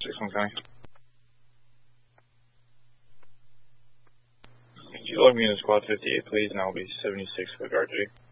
6-1 County. Could you log me into squad 58, please, and I'll be 76 for the guard duty.